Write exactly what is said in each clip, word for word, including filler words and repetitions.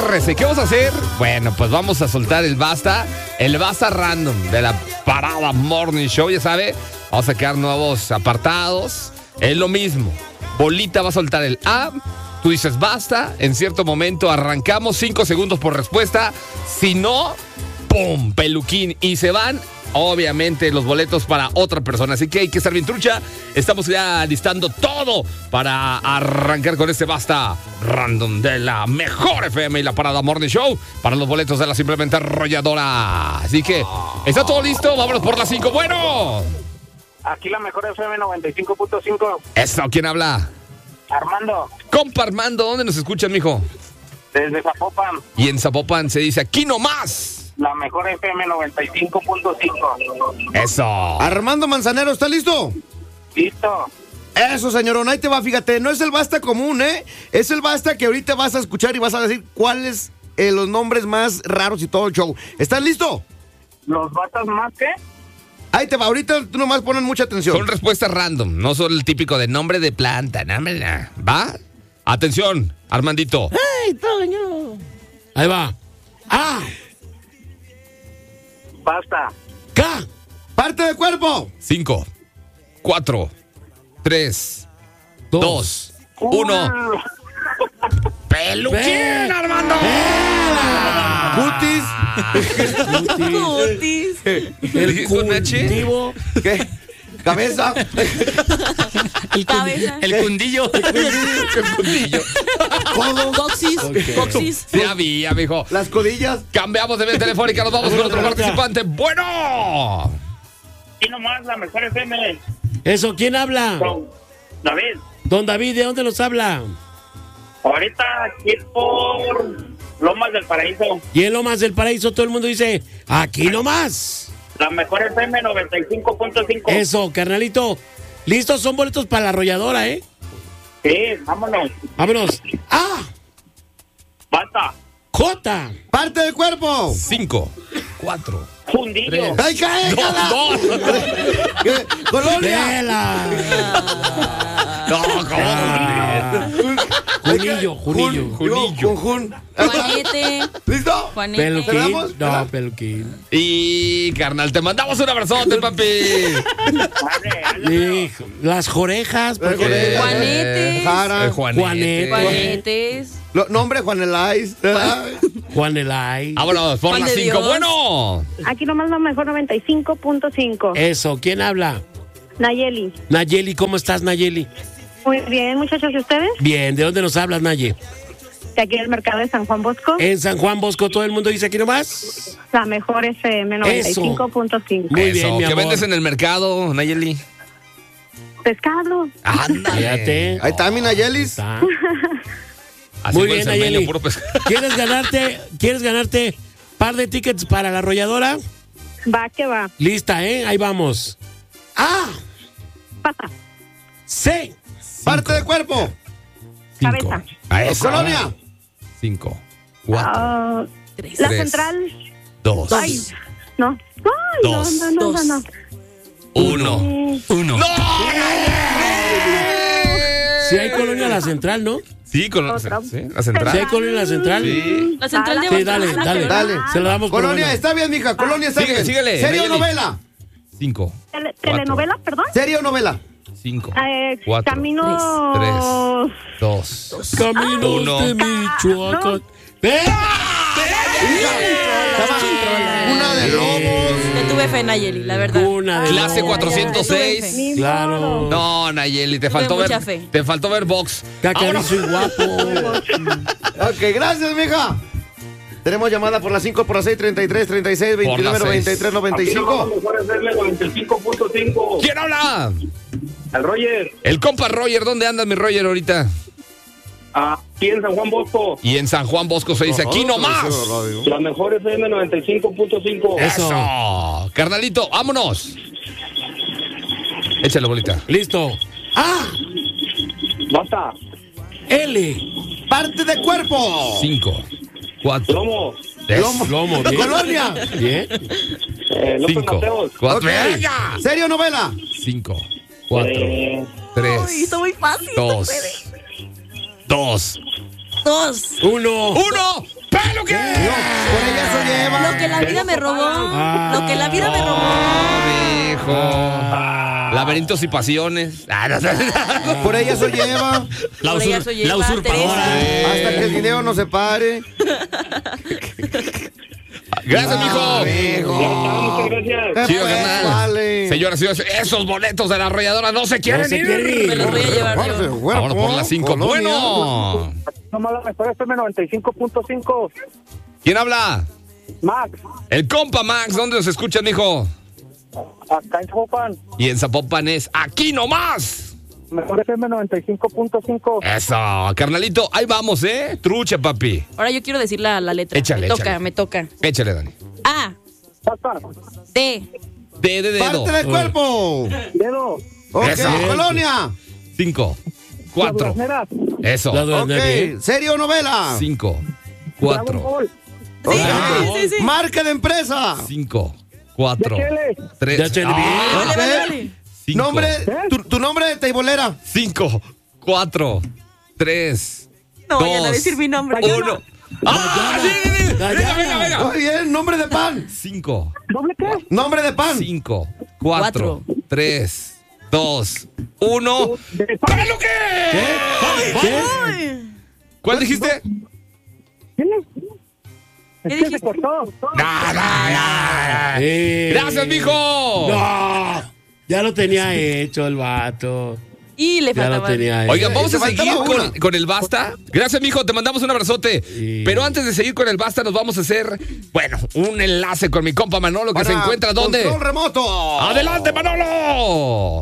agárrese. ¿Qué vamos a hacer? Bueno, pues vamos a soltar el basta, el basta random de la Parada Morning Show, ya sabe. Vamos a sacar nuevos apartados. Es lo mismo. Bolita va a soltar el A. Tú dices basta. En cierto momento arrancamos. Cinco segundos por respuesta. Si no, ¡pum! Peluquín. Y se van, obviamente, los boletos para otra persona. Así que hay que estar bien trucha. Estamos ya listando todo para arrancar con este basta random de la mejor F M y la Parada Morning Show para los boletos de la Simplemente Arrolladora. Así que, ¿está todo listo? Vámonos por las cinco. Bueno. Aquí la mejor F M noventa y cinco punto cinco. Eso, ¿quién habla? Armando. Compa Armando, ¿dónde nos escuchan, mijo? Desde Zapopan. Y en Zapopan se dice, aquí nomás. La mejor F M noventa y cinco punto cinco. Eso. Armando Manzanero, ¿está listo? Listo. Eso, señorón, ahí te va, fíjate, no es el basta común, ¿eh? Es el basta que ahorita vas a escuchar y vas a decir cuáles eh, los nombres más raros y todo el show. ¿Estás listo? ¿Los bastas más qué? Ahí te va, ahorita tú nomás ponen mucha atención. Son respuestas random, no son el típico de nombre de planta, nombre, nah. ¿Va? Atención, Armandito. ¡Ay, Toño! Ahí va. A. Basta. K. Parte del cuerpo. Cinco, cuatro, tres, dos, uno. ¡Peluquín, Ve. Armando! Cutis. Cutis. El ¿Dijiste un H? cultivo. ¿Qué? Cabeza. El, Cabeza. el cundillo. El fundillo. Codo. Coxis. Ok. Coxis. Sí había, mijo. Las codillas. Cambiamos de vía telefónica, nos vamos con otro participante. ¡Bueno! Y nomás la mejor F M. Eso, ¿quién habla? Don David. Don David, ¿de dónde nos habla? Ahorita aquí por Lomas del Paraíso. Y en Lomas del Paraíso todo el mundo dice, aquí nomás. La mejor F M noventa y cinco punto cinco. Eso, carnalito. Listos, son boletos para la arrolladora, ¿eh? Sí, vámonos. Vámonos. A. Basta. J. Parte del cuerpo. Cinco, cuatro, Fundillo. tres, ¡Ay, cae! dos, dos. ¿Qué? Colonia. Vela. No, ¿cómo? Junillo, Junillo. Junillo. Jun, jun. Juanete. ¿Listo? Juanete. Peluquín. ¿Cerramos? No, peluquín. Y, carnal, te mandamos un abrazote, papi. Hijo, las orejas. porque- Orejas. Juanete. Jara. El Juanete. Juanete. Juanetes. Lo- nombre Juan Elais. Juan Elay. Vámonos, por Juan las de cinco. Dios. Bueno. Aquí nomás la mejor noventa y cinco punto cinco. Eso, ¿quién habla? Nayeli. Nayeli, ¿cómo estás, Nayeli? Muy bien, muchachos, ¿y ustedes? Bien, ¿de dónde nos hablas, Naye? De aquí del mercado de San Juan Bosco. En San Juan Bosco, todo el mundo dice aquí nomás. La mejor F M noventa y cinco punto cinco. Muy Eso, bien, mi ¿qué amor. vendes en el mercado, Nayeli? Pescado. Ándale. Fíjate. Ahí está mi Nayelis. Está. Así Muy fue el bien, cermeño, Nayeli. puro pescado. ¿Quieres ganarte, ¿Quieres ganarte par de tickets para la arrolladora? Va que va. Lista, ¿eh? Ahí vamos. A. Pasa. C. Parte del cuerpo. Cinco. Cabeza. A eso. Colonia. Cinco, cuatro, Ah, Tres. la Tres. central. dos, Ay, no. Ay, Dos. no, no, no, Dos. no, no. uno. Mm, Uno. ¡No! Si hay colonia la central, ¿no? Sí, con Otra. sí, la Si central. hay colonia la central. Sí. La central de Sí, dale, Aguascalientes. dale. Dale. Se lo damos por Colonia, buena. está bien, mija. Colonia está Síguele, bien. síguele, ¿Serie o Nayeli. novela? Cinco, tele- Cuatro. ¿Telenovela, perdón? ¿Serie o novela? cinco, Eh, cuatro, camino. tres, dos. Caminos Uno. de Michoacán. ¡Ve! Una de lobos. Yo tuve fe en Nayeli, la verdad. Una de Clase lobos. cuatrocientos seis. Ni Claro. modo. No, Nayeli, te Tuve faltó mucha ver. fe. Te faltó ver box. Cacarizo y guapo. Ok, gracias, mija. Tenemos llamada por las cinco, por las seis, treinta y tres, treinta y seis, veintinueve, seis. noventa y tres, noventa y Aquí nomás la cinco. mejor F M noventa y cinco punto cinco. ¿Quién habla? Al Roger. El compa Roger. ¿Dónde andas, mi Roger, ahorita? Aquí en San Juan Bosco. Y en San Juan Bosco se dice aquí nomás. La mejor F M noventa y cinco punto cinco. Eso. Eso. Carnalito, vámonos. Échale, bolita. Listo. A. Basta. L. Parte de cuerpo. Cinco, cuatro, Lomo. tres, Lomo. Bien. Colonia. Bien. Eh, López cinco, Mateos. cuatro, Ok. venga. ¿Serie o novela? Cinco, cuatro, Eh, tres, Ay, está muy fácil. dos, dos, Dos. Uno. uno. ¿Pero qué? No, por ella se lleva. Lo que la vida me robó. Lo que la vida me robó. Oh, hijo. Laberintos y pasiones. Ah, no, no. Por ella se lleva. La, Por ella usur- se lleva, la usurpadora. Teresa. Hasta que el video no se pare. Gracias, mijo. Muchas gracias. Chido, Pues, carnal. vale. Señoras y señores, esos boletos de la arrolladora no se quieren No se ir. quieren ir. Me los voy a llevar Vámonos, yo. bueno, Vámonos por las cinco. Colonia. Bueno. Nomás la mejor F M noventa y cinco punto cinco. ¿Quién habla? Max, El compa Max. ¿Dónde nos escuchan, mijo? acá en Zapopan. Y en Zapopan es aquí nomás. Mejor F M noventa y cinco punto cinco. Eso, carnalito. Ahí vamos, ¿eh? Trucha, papi. Ahora yo quiero decir la, la letra. Échale, me toca, échale. me toca. Échale, Dani. A, Pasa, D, D de dedo. Parte del cuerpo. dedo, Ok, Eso. Colonia. Cinco, cuatro. Las Eso. La de- Ok, de- serie o novela. Cinco, Dragon cuatro. Ball, Ok. sí, sí. Marca de empresa. Cinco, cuatro, D H L. tres. D H L. Ah, Vale, Ok. vale, vale. cinco, Nombre, tu, tu nombre de teibolera. Cinco, cuatro, tres, No dos, vayan a decir mi nombre. uno. ¡Ah! sí, sí, sí! Venga, Dayana. venga, venga. Muy bien, nombre de pan. Cinco, ¿Doble qué? Nombre de pan. cinco, cuatro, tres, dos, uno. De ¡Palo qué! ¿Qué? Ay, ¿Cuál dijiste? ¿Quién es? ¿Qué Es que se dijiste? cortó. No, no, no. Eh. Gracias, mijo. No, ya lo tenía hecho el vato. Y le Ya lo faltaba. tenía hecho. Oigan, vamos Te a seguir faltaba con, una. con el basta. Gracias, mijo, te mandamos un abrazote. Sí. Pero antes de seguir con el basta, nos vamos a hacer, bueno, un enlace con mi compa Manolo, que se Para encuentra ¿dónde? Control remoto. ¡Adelante, Manolo!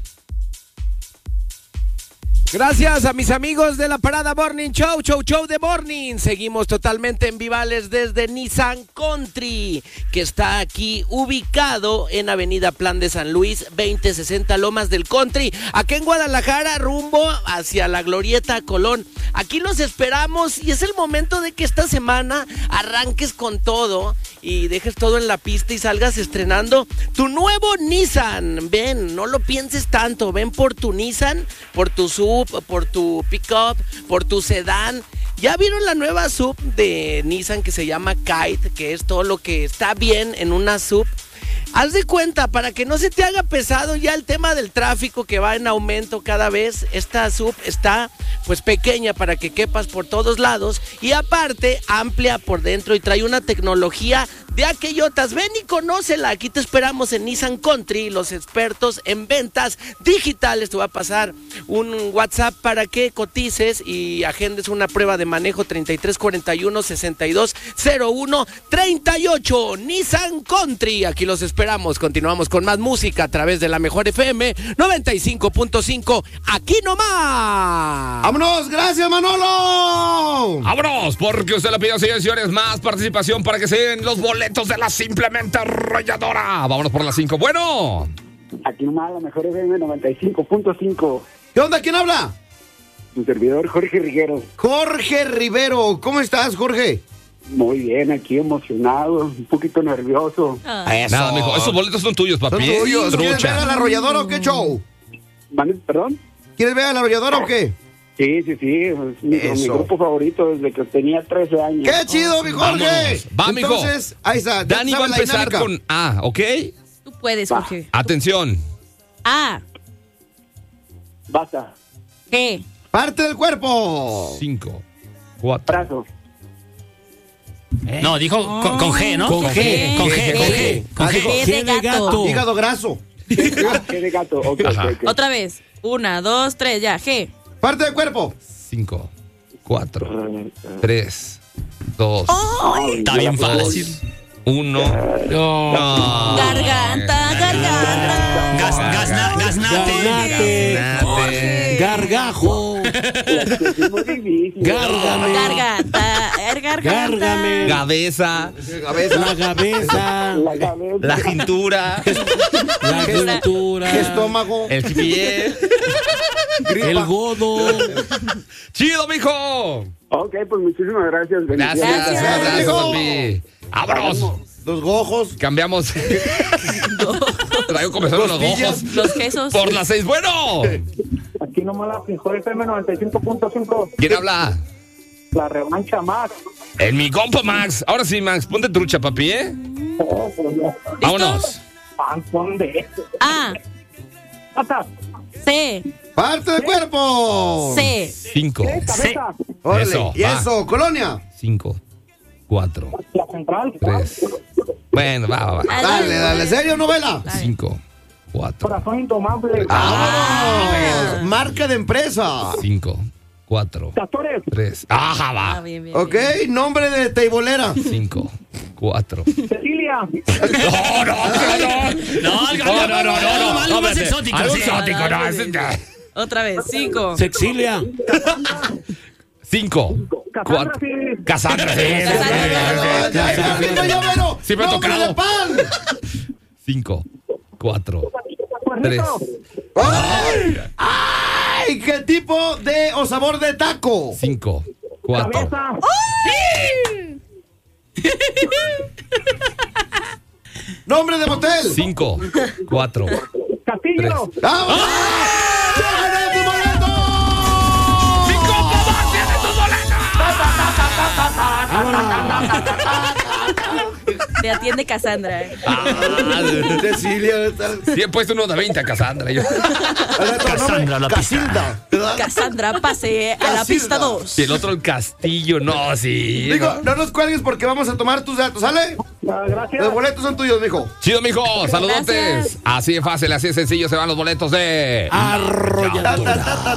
Gracias a mis amigos de la Parada Morning Show, Show Show de Morning. Seguimos totalmente en Vivales desde Nissan Country, que está aquí ubicado en Avenida Plan de San Luis, veinte sesenta Lomas del Country, acá en Guadalajara, rumbo hacia la Glorieta Colón. Aquí los esperamos y es el momento de que esta semana arranques con todo y dejes todo en la pista y salgas estrenando tu nuevo Nissan. Ven, no lo pienses tanto, ven por tu Nissan, por tu sub, por tu pickup, por tu sedán. ¿Ya vieron la nueva sub de Nissan que se llama Kite? Que es todo lo que está bien en una sub. Haz de cuenta, para que no se te haga pesado ya el tema del tráfico que va en aumento cada vez, esta sub está pues pequeña para que quepas por todos lados y aparte amplia por dentro y trae una tecnología de aquellotas. Ven y conócela, aquí te esperamos en Nissan Country, los expertos en ventas digitales. Te va a pasar un WhatsApp para que cotices y agendes una prueba de manejo treinta y tres cuarenta y uno sesenta y dos cero uno treinta y ocho. Nissan Country, aquí los esperamos. Continuamos con más música a través de la mejor F M noventa y cinco punto cinco, aquí nomás. ¡Vámonos! ¡Gracias, Manolo! ¡Vámonos! Porque usted lo pidió, señores y señores, más participación para que se den los boletos de la Simplemente Arrolladora. Vámonos por las cinco. Bueno. Aquí nomás la mejor F M noventa y cinco punto cinco. ¿Qué onda? ¿Quién habla? Tu servidor Jorge Riguero. Jorge Rivero. ¿Cómo estás, Jorge? Muy bien, aquí emocionado, un poquito nervioso. Ah, Eso. Nada, mijo. Esos boletos son tuyos, Son papi. ¿eh? tuyos. ¿Quieres ver a la Trucha. arrolladora o qué show? ¿Vale? ¿Perdón? ¿Quieres ver a la arrolladora o qué? Sí, sí, sí, es mi, Eso. mi grupo favorito desde que tenía trece años. ¡Qué chido, mi Jorge! Vámonos. Va, mijo. Entonces, ahí está. Dani va a ¿Sabes la empezar dinámica? con A, ¿ok? tú puedes, Jorge. Atención. A, Basta, G, Parte del cuerpo. Cinco, cuatro. brazo, No, dijo con, con G, ¿no? Con G. Con G, con G. Con Ah, G. G de gato. Hígado graso. G de gato, ok, Ajá. ok, ok. Otra vez. Una, dos, tres, ya. G. Parte del cuerpo. Cinco, cuatro, tres, dos, Está bien fácil. uno. No. No. Garganta, garganta. Gas, gasna- gasnate. Gaznate. Gaznate. Gargajo. Es muy difícil. Gárgame. Garganta, er, garganta. Gárgame. Cabeza. La cabeza. La cabeza. La cintura. La cintura. Estómago. El pie. El godo. ¡Chido, mijo! Ok, pues muchísimas gracias. Gracias, bendiciones. Gracias. abrazo, papi. ¡Vámonos! Los gojos. Cambiamos. Traigo comenzaron los Costillas. ojos. Los quesos. Por las seis. Bueno. Aquí nomás la mejor F M noventa y cinco punto cinco. ¿Quién habla? La revancha, Max. En mi compa Max. Ahora sí, Max, ponte trucha, papi, ¿eh? Vámonos. Panzón de A, Pata. C, Parte del cuerpo. C, Cinco. Cabeza. Órale. Eso, Y va. eso, colonia. Cinco. Cuatro. La central. Tres. Bueno, va, va, va. Ay, Dale, dale. ¿Serio o novela? Dale. Cinco. Cuatro. Corazón indomable. ¡Vámonos! Marca de empresa. Cinco. Cuatro. Castores. Tres. Ajá, Ah, va. bien, bien, Ok, bien. nombre de teibolera. Cinco. Cuatro. Cecilia. No, no, no, no. No, No, no, no, no, no. Algo más espérate. exótico, Algo sí. exótico, no. Ah, ese- bien. Otra vez, cinco. Sexilia. Cinco. Cassandra, Cuatro. sí. Cassandra, sí. Ya, ya, ya, ritmo llavero. Sí me ha Nombre tocado. de pan. Cinco. Cuatro. Cuernito. ¡Ay! ¡Ay! ¿Qué tipo de o sabor de taco? Cinco. Cuatro. Cabeza. Nombre de motel. Cinco. Cuatro. Castillo. ¡Vamos! ¡Ya ganó tu boleto! Te atiende Cassandra. Cecilia. Sí, he puesto uno de veinte a Cassandra. Yo. Cassandra, la Casilda. ¿Verdad? Cassandra, pase a la pista dos. Y el otro, el castillo. No, sí. Digo, no nos cuelgues porque vamos a tomar tus datos, ¿sale? Ah, gracias. Los boletos son tuyos, mijo. Chido, mijo. Saludotes. Gracias. Así de fácil, así de sencillo se van los boletos de. Arrolladora.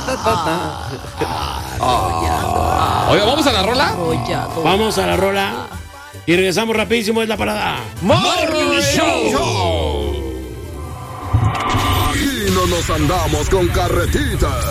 Oiga, ¿vamos a la rola? Arrollado. Vamos a la rola y regresamos rapidísimo. Es la parada. Morning Show. Aquí no nos andamos con carretitas.